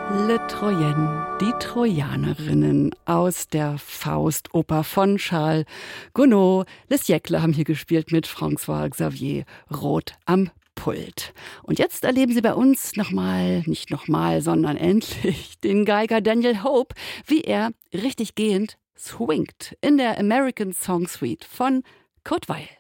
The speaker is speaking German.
Le Troyen, die Trojanerinnen aus der Faustoper von Charles Gounod. Les Siècles haben hier gespielt mit François Xavier Roth am Pult. Und jetzt erleben Sie bei uns nicht nochmal, sondern endlich den Geiger Daniel Hope, wie er richtig gehend swingt in der American Song Suite von Kurt Weill.